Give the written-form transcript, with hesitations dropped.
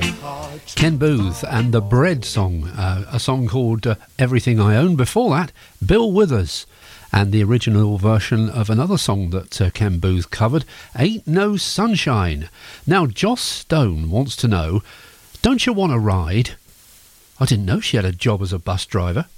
Ken Booth and the Bread Song, a song called Everything I Own. Before that, Bill Withers and the original version of another song that Ken Booth covered, Ain't No Sunshine. Now, Joss Stone wants to know, don't you want a ride? I didn't know she had a job as a bus driver.